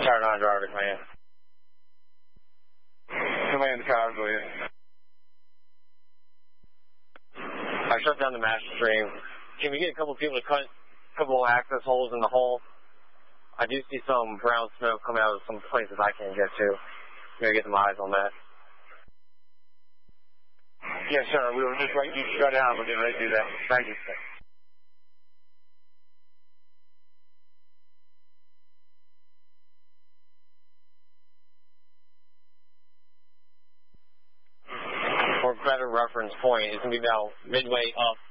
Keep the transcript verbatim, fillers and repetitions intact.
Tower nine driver to command. Command Tower, go ahead. I shut down the master stream. Can we get a couple of people to cut a couple of access holes in the hull? I do see some brown smoke coming out of some places I can't get to. Maybe get some eyes on that. Yes, sir. We were just waiting to shut down. We're getting ready to do that. Thank you, sir. For a better reference point, it's going to be about midway up